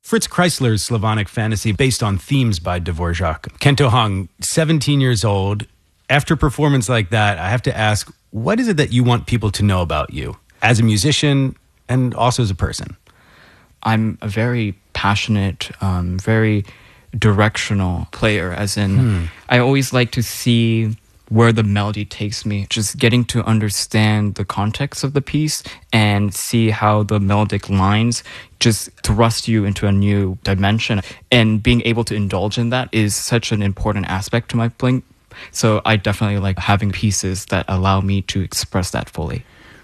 Fritz Kreisler's Slavonic Fantasy, based on themes by Dvorak. Kento Hong, 17 years old. After a performance like that, I have to ask, what is it that you want people to know about you as a musician and also as a person? I'm a very passionate, very directional player, as in I always like to see where the melody takes me, just getting to understand the context of the piece and see how the melodic lines just thrust you into a new dimension. And being able to indulge in that is such an important aspect to my playing. So I definitely like having pieces that allow me to express that fully.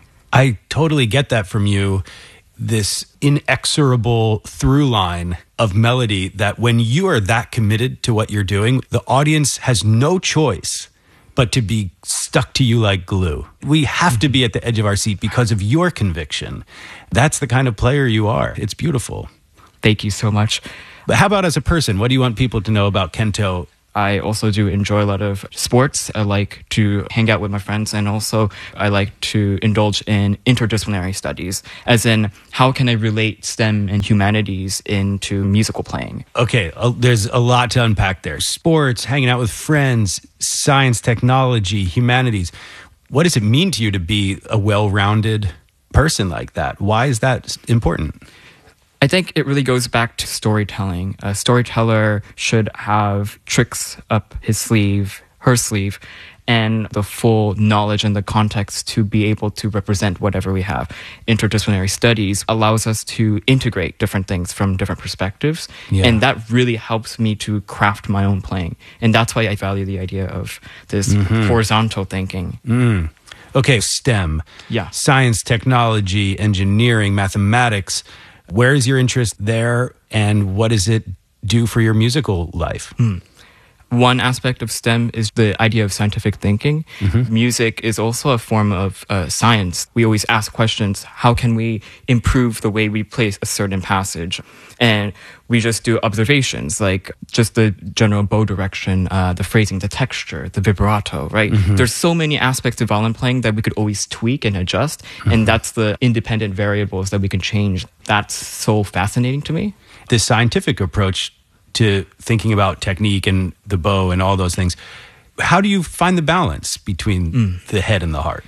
I totally get that from you. This inexorable through line of melody that when you are that committed to what you're doing, the audience has no choice but to be stuck to you like glue. We have to be at the edge of our seat because of your conviction. That's the kind of player you are. It's beautiful. Thank you so much. But how about as a person? What do you want people to know about Kento? I also do enjoy a lot of sports. I like to hang out with my friends, and also I like to indulge in interdisciplinary studies, as in how can I relate STEM and humanities into musical playing? Okay, there's a lot to unpack there. Sports, hanging out with friends, science, technology, humanities. What does it mean to you to be a well-rounded person like that? Why is that important? I think it really goes back to storytelling. A storyteller should have tricks up his sleeve, her sleeve, and the full knowledge and the context to be able to represent whatever we have. Interdisciplinary studies allows us to integrate different things from different perspectives, and that really helps me to craft my own playing. And that's why I value the idea of this horizontal thinking. Okay, STEM. Yeah. Science, technology, engineering, mathematics. Where is your interest there, and what does it do for your musical life? One aspect of STEM is the idea of scientific thinking. Music is also a form of science. We always ask questions, how can we improve the way we play a certain passage? And we just do observations, like just the general bow direction, the phrasing, the texture, the vibrato, right? There's so many aspects of violin playing that we could always tweak and adjust, and that's the independent variables that we can change. That's so fascinating to me. The scientific approach to thinking about technique and the bow and all those things, how do you find the balance between the head and the heart?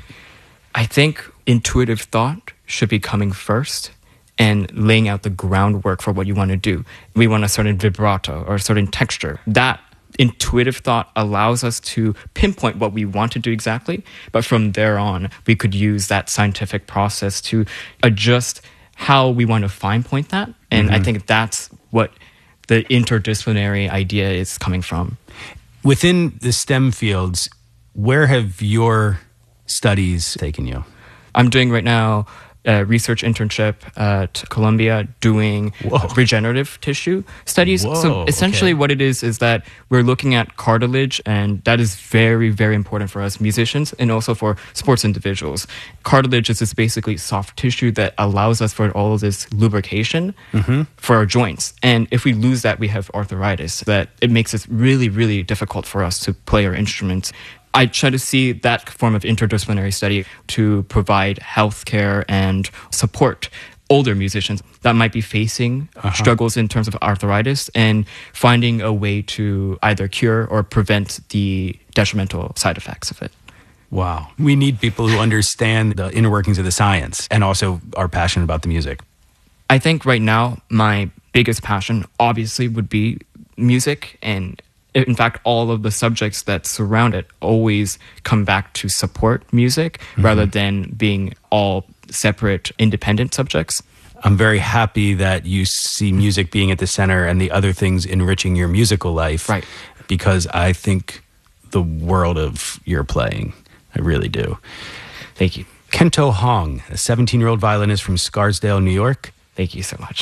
I think intuitive thought should be coming first and laying out the groundwork for what you want to do. We want a certain vibrato or a certain texture. That intuitive thought allows us to pinpoint what we want to do exactly, but from there on, we could use that scientific process to adjust how we want to fine point that. And I think that's what the interdisciplinary idea is coming from. Within the STEM fields, where have your studies taken you? I'm doing right now a research internship at Columbia doing regenerative tissue studies. So essentially what it is that we're looking at cartilage, and that is very, very important for us musicians and also for sports individuals. Cartilage is this basically soft tissue that allows us for all of this lubrication for our joints. And if we lose that, we have arthritis. That it makes it really, really difficult for us to play our instruments. I try to see that form of interdisciplinary study to provide healthcare and support older musicians that might be facing struggles in terms of arthritis, and finding a way to either cure or prevent the detrimental side effects of it. Wow. We need people who understand the inner workings of the science and also are passionate about the music. I think right now my biggest passion obviously would be music, and in fact, all of the subjects that surround it always come back to support music rather than being all separate, independent subjects. I'm very happy that you see music being at the center and the other things enriching your musical life. Right. Because I think the world of your playing. I really do. Thank you. Kento Hong, a 17-year-old violinist from Scarsdale, New York. Thank you so much.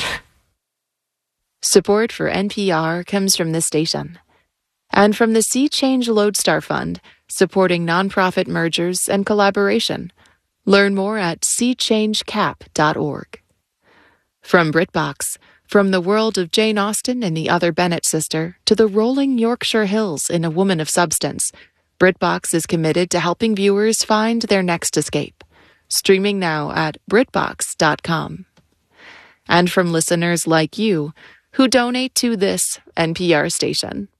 Support for NPR comes from this station and from the Sea Change Lodestar Fund, supporting nonprofit mergers and collaboration. Learn more at seachangecap.org. From BritBox, from the world of Jane Austen and the Other Bennet sister to the rolling Yorkshire Hills in A Woman of Substance, BritBox is committed to helping viewers find their next escape. Streaming now at BritBox.com. And from listeners like you, who donate to this NPR station.